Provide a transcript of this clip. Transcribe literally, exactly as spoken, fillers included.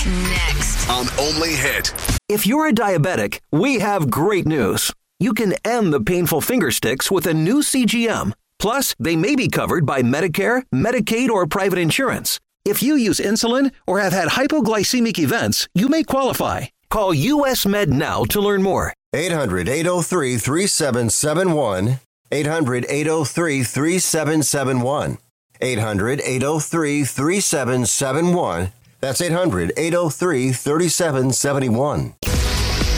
Next on Only Hit. If you're a diabetic, we have great news. You can end the painful finger sticks with a new C G M. Plus, they may be covered by Medicare, Medicaid, or private insurance. If you use insulin or have had hypoglycemic events, you may qualify. Call U S Med now to learn more. eight hundred, eight oh three, three seven seven one. eight hundred, eight oh three, three seven seven one. eight hundred, eight oh three, three seven seven one. That's eight hundred, eight oh three, three seven seven one.